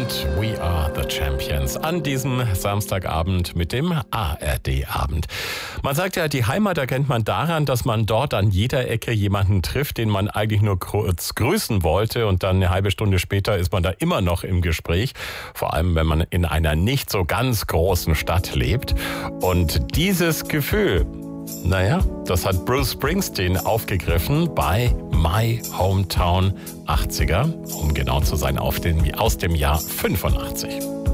und We Are the Champions an diesem Samstagabend mit dem ARD-Abend. Man sagt ja, die Heimat erkennt man daran, dass man dort an jeder Ecke jemanden trifft, den man eigentlich nur kurz grüßen wollte und dann eine halbe Stunde später ist man da immer noch im Gespräch. Vor allem, wenn man in einer nicht so ganz großen Stadt lebt. Und dieses Gefühl, das hat Bruce Springsteen aufgegriffen bei My Hometown 80er, um genau zu sein, aus dem Jahr 85.